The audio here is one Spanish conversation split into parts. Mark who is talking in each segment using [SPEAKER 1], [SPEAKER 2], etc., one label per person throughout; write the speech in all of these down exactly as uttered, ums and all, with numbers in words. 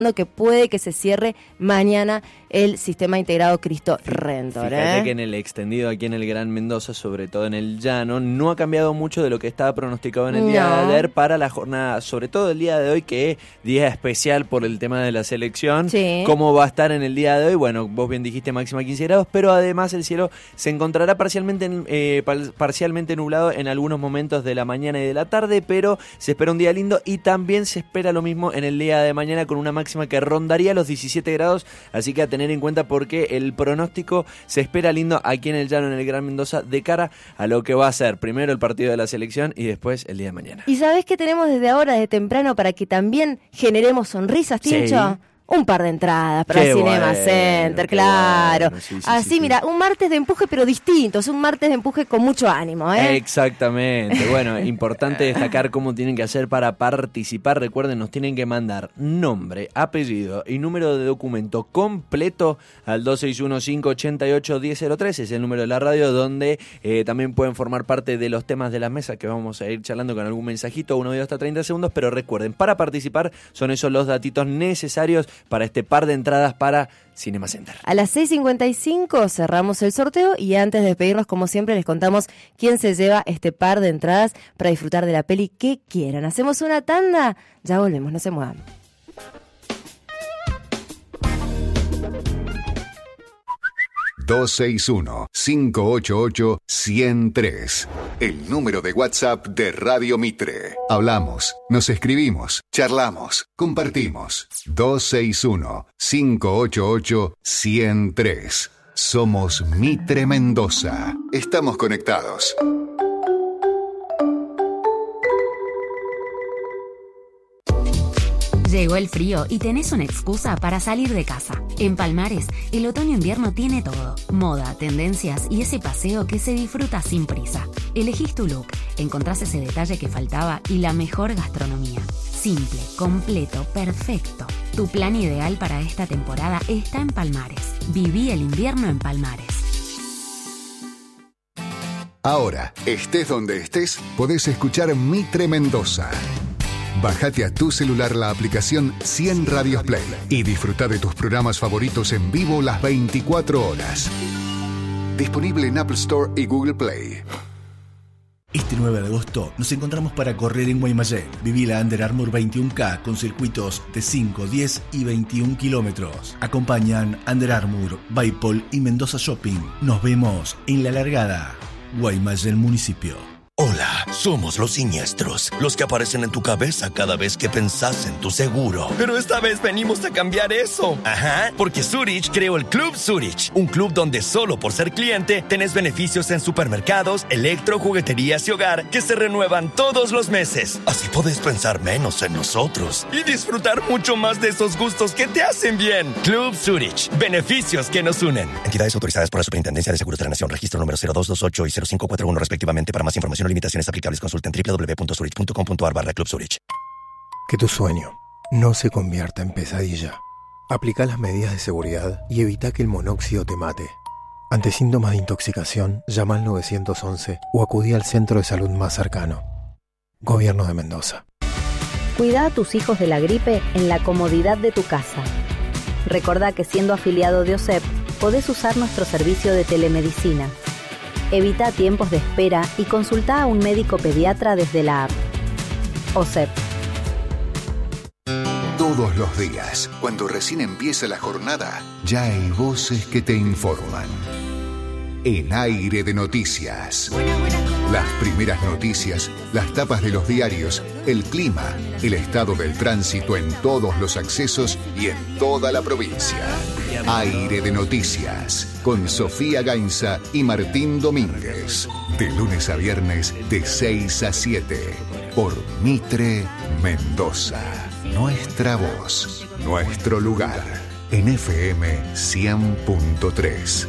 [SPEAKER 1] que puede que se cierre mañana el sistema integrado Cristo Redentor.
[SPEAKER 2] Fíjate
[SPEAKER 1] ¿eh?
[SPEAKER 2] que en el extendido aquí en el Gran Mendoza, sobre todo en el llano, no ha cambiado mucho de lo que estaba pronosticado en el
[SPEAKER 1] No.
[SPEAKER 2] día de ayer para la jornada, sobre todo el día de hoy, que es día especial por el tema de la selección.
[SPEAKER 1] Sí.
[SPEAKER 2] ¿Cómo va a estar en el día de hoy? Bueno, vos bien dijiste máxima quince grados, pero además el cielo se encontrará parcialmente, eh, parcialmente nublado en algunos momentos de la mañana y de la tarde, pero se espera un día lindo y también se espera lo mismo en el día de mañana con una máxima que rondaría los diecisiete grados, así que a tener en cuenta porque el pronóstico se espera lindo aquí en el llano, en el Gran Mendoza, de cara a lo que va a ser primero el partido de la selección y después el día de mañana.
[SPEAKER 1] ¿Y sabés qué tenemos desde ahora, desde temprano, para que también generemos sonrisas, Tincho?
[SPEAKER 2] Sí.
[SPEAKER 1] Un par de entradas para
[SPEAKER 2] Qué
[SPEAKER 1] el Cinema
[SPEAKER 2] bueno,
[SPEAKER 1] Center,
[SPEAKER 2] qué
[SPEAKER 1] claro.
[SPEAKER 2] bueno, sí, sí,
[SPEAKER 1] Así,
[SPEAKER 2] sí, sí.
[SPEAKER 1] mira, un martes de empuje, pero distinto. Es un martes de empuje con mucho ánimo, ¿eh?
[SPEAKER 2] Exactamente. Bueno, importante destacar cómo tienen que hacer para participar. Recuerden, nos tienen que mandar nombre, apellido y número de documento completo al dos seis uno, cinco ocho ocho, uno cero cero tres. Es el número de la radio donde eh, también pueden formar parte de los temas de las mesas que vamos a ir charlando con algún mensajito, uno video hasta treinta segundos. Pero recuerden, para participar son esos los datitos necesarios para este par de entradas para Cinema Center.
[SPEAKER 1] A las seis cincuenta y cinco cerramos el sorteo y antes de despedirnos, como siempre, les contamos quién se lleva este par de entradas para disfrutar de la peli que quieran. Hacemos una tanda, ya volvemos, no se muevan.
[SPEAKER 3] dos seis uno, cinco ocho ocho, uno cero tres. El número de WhatsApp de Radio Mitre. Hablamos, nos escribimos, charlamos, compartimos. dos seis uno, cinco ocho ocho, uno cero tres. Somos Mitre Mendoza. Estamos conectados.
[SPEAKER 4] Llegó el frío y tenés una excusa para salir de casa. En Palmares, el otoño-invierno tiene todo. Moda, tendencias y ese paseo que se disfruta sin prisa. Elegís tu look, encontrás ese detalle que faltaba y la mejor gastronomía. Simple, completo, perfecto. Tu plan ideal para esta temporada está en Palmares. Viví el invierno en Palmares.
[SPEAKER 3] Ahora, estés donde estés, podés escuchar Mitre Mendoza. Bájate a tu celular la aplicación cien Radios Play y disfruta de tus programas favoritos en vivo las veinticuatro horas. Disponible en Apple Store y Google Play.
[SPEAKER 5] Este nueve de agosto nos encontramos para correr en Guaymallén. Viví la Under Armour veintiuno K con circuitos de cinco, diez y veintiún kilómetros. Acompañan Under Armour, Baipol y Mendoza Shopping. Nos vemos en la largada. Guaymallén Municipio.
[SPEAKER 6] Hola, somos los siniestros, los que aparecen en tu cabeza cada vez que pensás en tu seguro. Pero esta vez venimos a cambiar eso. Ajá, porque Zurich creó el Club Zurich, un club donde solo por ser cliente tenés beneficios en supermercados, electro, jugueterías y hogar que se renuevan todos los meses. Así podés pensar menos en nosotros y disfrutar mucho más de esos gustos que te hacen bien. Club Zurich, beneficios que nos unen. Entidades autorizadas por la Superintendencia de Seguros de la Nación, registro número cero dos dos ocho y cero cinco cuatro uno respectivamente. Para más información o limitaciones aplicables, consulten doble u doble u doble u punto zurich punto com punto a r barra Club Zurich.
[SPEAKER 7] Que tu sueño no se convierta en pesadilla. Aplica las medidas de seguridad y evita que el monóxido te mate. Ante síntomas de intoxicación, llama al nueve once o acudí al centro de salud más cercano. Gobierno de Mendoza.
[SPEAKER 8] Cuida a tus hijos de la gripe en la comodidad de tu casa. Recordá que siendo afiliado de O S E P, podés usar nuestro servicio de telemedicina. Evita tiempos de espera y consulta a un médico pediatra desde la app. O S E P.
[SPEAKER 3] Todos los días, cuando recién empieza la jornada, ya hay voces que te informan. En Aire de Noticias. Las primeras noticias, las tapas de los diarios, el clima, el estado del tránsito en todos los accesos y en toda la provincia. Aire de Noticias, con Sofía Gainza y Martín Domínguez. De lunes a viernes, de seis a siete. Por Mitre Mendoza. Nuestra voz, nuestro lugar. En F M cien punto tres.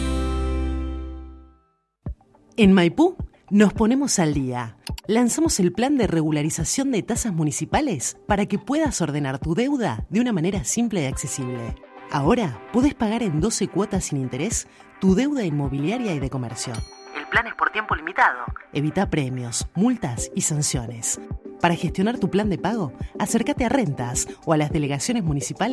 [SPEAKER 9] En Maipú nos ponemos al día. Lanzamos el plan de regularización de tasas municipales para que puedas ordenar tu deuda de una manera simple y accesible. Ahora podés pagar en doce cuotas sin interés tu deuda inmobiliaria y de comercio.
[SPEAKER 10] El
[SPEAKER 9] planes por tiempo limitado. Evita premios, multas y sanciones. Para gestionar tu plan de pago, acércate a Rentas o a las delegaciones municipales